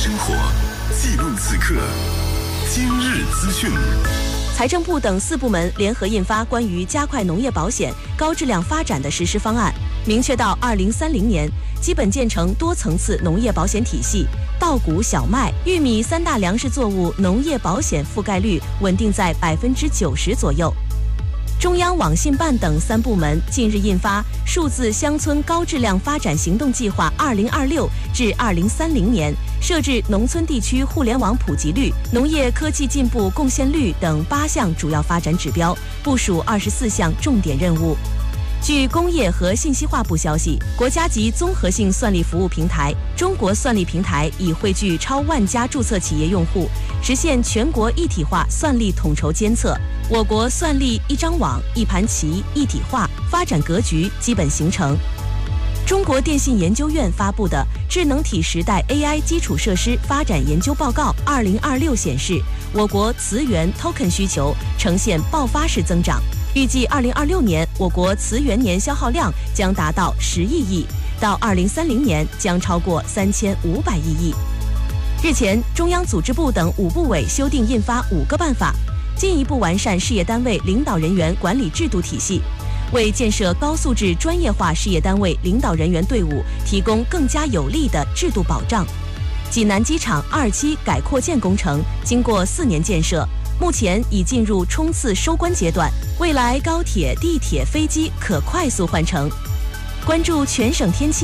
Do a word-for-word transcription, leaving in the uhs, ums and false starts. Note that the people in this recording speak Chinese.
生活，记录此刻。今日资讯。 财政部等四部门联合印发关于加快农业保险高质量发展的实施方案，明确到二零三零年基本建成多层次农业保险体系，稻谷、小麦、玉米三大粮食作物农业保险覆盖率稳定在百分之九十左右。中央网信办等三部门近日印发《数字乡村高质量发展行动计划（二零二六至二零三零年）》，设置农村地区互联网普及率、农业科技进步贡献率等八项主要发展指标，部署二十四项重点任务。据工业和信息化部消息，国家级综合性算力服务平台中国算力平台已汇聚超万家注册企业用户，实现全国一体化算力统筹监测。我国算力一张网、一盘棋一体化发展格局基本形成。中国电信研究院发布的《智能体时代 A I 基础设施发展研究报告（二零二六）》显示，我国磁源 token 需求呈现爆发式增长。预计二零二六年，我国磁源年消耗量将达到十亿亿，到二零三零年将超过三千五百亿亿。日前，中央组织部等五部委修订印发五个办法，进一步完善事业单位领导人员管理制度体系，为建设高素质专业化事业单位领导人员队伍提供更加有力的制度保障。济南机场二期改扩建工程经过四年建设，目前已进入冲刺收官阶段，未来高铁、地铁、飞机可快速换乘。关注全省天气。